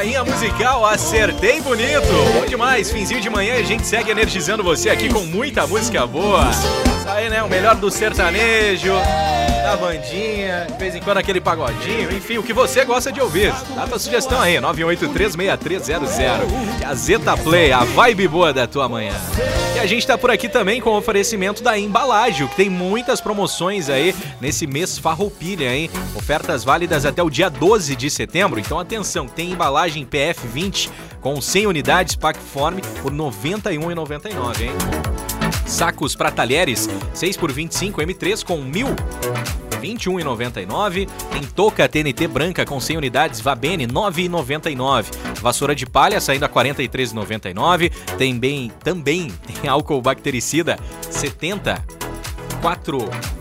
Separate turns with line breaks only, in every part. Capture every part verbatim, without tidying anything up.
Rainha musical, acertei bonito. Bom demais, finzinho de manhã e a gente segue energizando você aqui com muita música boa. Isso aí, né? O melhor do sertanejo, da bandinha, de vez em quando aquele pagodinho, enfim, o que você gosta de ouvir. Dá tua sugestão aí, nove oito três, seis três zero zero. Gazeta Play, a vibe boa da tua manhã. E a gente tá por aqui também com o oferecimento da Embalagem, que tem muitas promoções aí nesse mês Farroupilha, hein? Ofertas válidas até o dia doze de setembro, então atenção, tem embalagem P F vinte com cem unidades Packform por noventa e um reais e noventa e nove centavos, hein? Sacos para talheres seis por vinte e cinco M três com mil, vinte e um reais e noventa e nove centavos. Tem touca T N T branca com cem unidades Vabene, nove reais e noventa e nove centavos. Vassoura de palha saindo a quarenta e três reais e noventa e nove centavos. Tem bem, também tem álcool bactericida setenta, quatro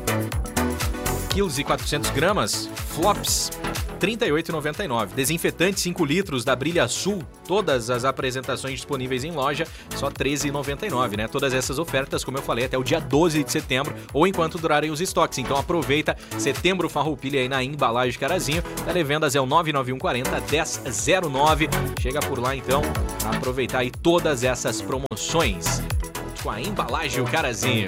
quilos e quatrocentos gramas, Flops trinta e oito reais e noventa e nove centavos. Desinfetante cinco litros da Brilha Sul, todas as apresentações disponíveis em loja, só treze reais e noventa e nove centavos, né? Todas essas ofertas, como eu falei, até o dia doze de setembro ou enquanto durarem os estoques. Então aproveita, setembro Farroupilha aí na Embalagem Carazinho. Televendas é o nove nove um quatro zero um zero zero nove. Chega por lá então para aproveitar aí todas essas promoções com a Embalagem Carazinho.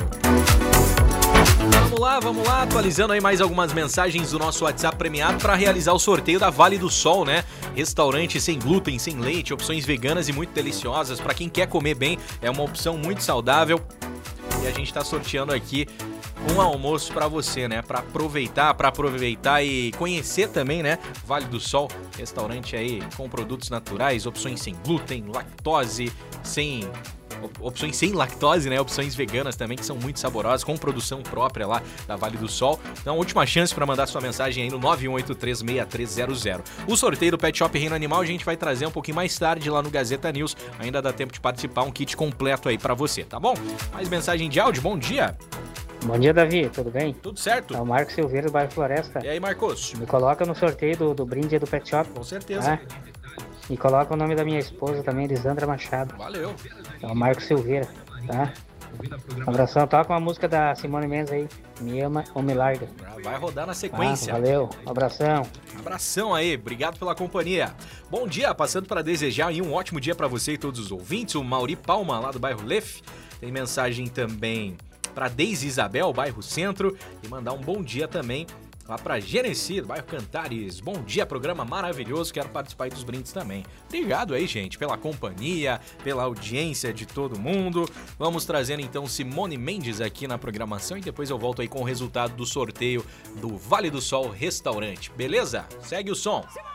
Vamos lá, vamos lá, atualizando aí mais algumas mensagens do nosso WhatsApp premiado para realizar o sorteio da Vale do Sol, né? Restaurante sem glúten, sem leite, opções veganas e muito deliciosas. Para quem quer comer bem, é uma opção muito saudável. E a gente está sorteando aqui um almoço para você, né? Para aproveitar, para aproveitar e conhecer também, né? Vale do Sol, restaurante aí com produtos naturais, opções sem glúten, lactose, sem... opções sem lactose, né? Opções veganas também, que são muito saborosas, com produção própria lá da Vale do Sol. Então, última chance para mandar sua mensagem aí no nove um oito três, seis três zero zero. O sorteio do Pet Shop Reino Animal a gente vai trazer um pouquinho mais tarde lá no Gazeta News. Ainda dá tempo de participar, um kit completo aí para você, tá bom? Mais mensagem de áudio, bom dia.
Bom dia, Davi, tudo bem?
Tudo certo.
É o Marcos Silveira do bairro Floresta.
E aí, Marcos?
Me coloca no sorteio do, do brinde do Pet Shop.
Com certeza.
Tá? E coloca o nome da minha esposa também, Lisandra Machado.
Valeu.
É o Marcos Silveira, tá? Um abração, toca uma música da Simone Mendes aí, Me Ama ou Me Larga.
Vai rodar na sequência.
Ah, valeu, um abração.
Abração aí, obrigado pela companhia. Bom dia, passando para desejar aí um ótimo dia para você e todos os ouvintes. O Mauri Palma, lá do bairro Lef, tem mensagem também para Deise Isabel, bairro Centro, e mandar um bom dia também lá para Genesi, do bairro Cantares. Bom dia, programa maravilhoso, quero participar aí dos brindes também. Obrigado aí, gente, pela companhia, pela audiência de todo mundo. Vamos trazendo então Simone Mendes aqui na programação e depois eu volto aí com o resultado do sorteio do Vale do Sol Restaurante, beleza? Segue o som.